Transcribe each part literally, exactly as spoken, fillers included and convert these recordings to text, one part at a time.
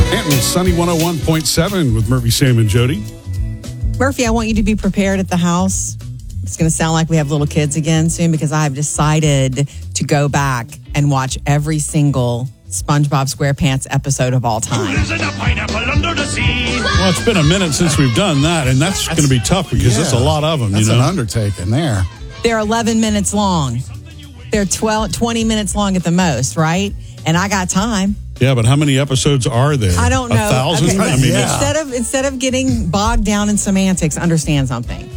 Canton, Sunny one oh one point seven with Murphy, Sam, and Jody. Murphy, I want you to be prepared at the house. It's going to sound like we have little kids again soon because I've decided to go back and watch every single SpongeBob SquarePants episode of all time. Who lives in a pineapple under the sea? Well, it's been a minute since we've done that, and that's, that's going to be tough because yeah, it's a lot of them. That's you know? an undertaking there. They're eleven minutes long. They're twelve, twenty minutes long at the most, right? And I got time. Yeah, but how many episodes are there? I don't know. A thousand? Okay. I mean, Yeah. instead of instead of getting bogged down in semantics, understand something.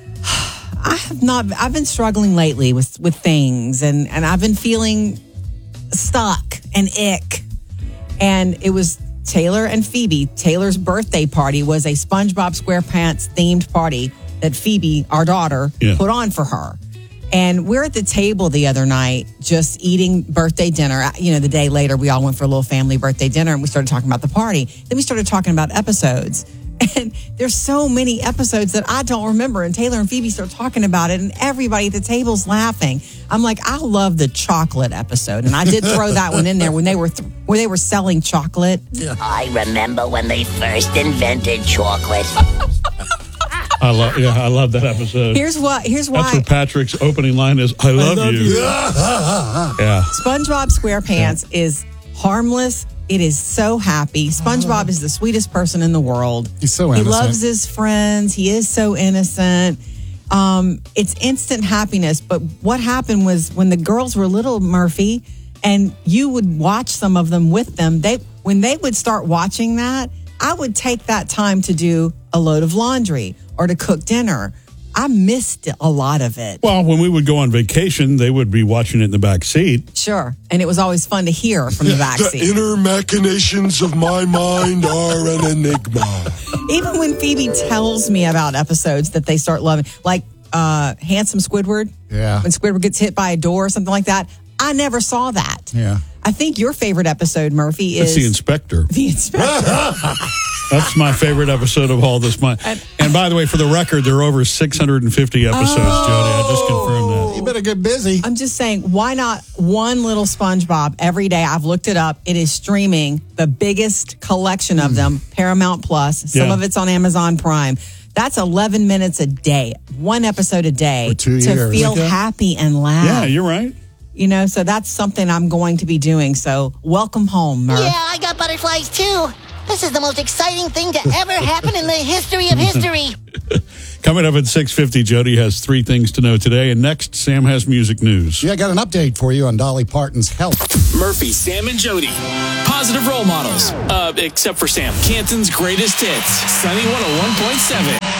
I have not. I've been struggling lately with with things, and and I've been feeling stuck and ick. And it was Taylor and Phoebe. Taylor's birthday party was a SpongeBob SquarePants themed party that Phoebe, our daughter, Yeah. put on for her. And we're at the table the other night just eating birthday dinner. You know, the day later, we all went for a little family birthday dinner and we started talking about the party. Then we started talking about episodes. And there's so many episodes that I don't remember. And Taylor and Phoebe start talking about it and everybody at the table's laughing. I'm like, I love the chocolate episode. And I did throw that one in there when they were th- where they were selling chocolate. I remember when they first invented chocolate. I love, yeah, I love that episode. Here's what. Here's why. That's where Patrick's opening line is, I love, love you. you. Yeah. SpongeBob SquarePants yeah. is harmless. It is so happy. SpongeBob is the sweetest person in the world. He's so innocent. innocent. He loves his friends. He is so innocent. Um, it's instant happiness. But what happened was when the girls were little, Murphy, and you would watch some of them with them, they when they would start watching that, I would take that time to do a load of laundry or to cook dinner. I missed a lot of it. Well, when we would go on vacation, they would be watching it in the back seat. Sure. And it was always fun to hear from the back The seat. inner machinations of my mind are an enigma. Even when Phoebe tells me about episodes that they start loving, like uh, Handsome Squidward. Yeah. When Squidward gets hit by a door or something like that. I never saw that. Yeah. I think your favorite episode, Murphy, is... That's the inspector. The Inspector. That's my favorite episode of all this month. And, and by the way, for the record, there are over six hundred fifty episodes, Oh. Jody. I just confirmed that. You better get busy. I'm just saying, why not one little SpongeBob every day? I've looked it up. It is streaming, the biggest collection of them, Paramount Plus. Some Yeah. of it's on Amazon Prime. That's eleven minutes a day, one episode a day For two to years. feel Okay. happy and laugh. Yeah, you're right. You know, so that's something I'm going to be doing. So welcome home, Murph. Yeah, I got butterflies too. This is the most exciting thing to ever happen in the history of history. Coming up at six fifty, Jody has three things to know today. And next, Sam has music news. Yeah, I got an update for you on Dolly Parton's health. Murphy, Sam, and Jody. Positive role models. Uh, except for Sam. Canton's greatest hits. Sunny one oh one point seven.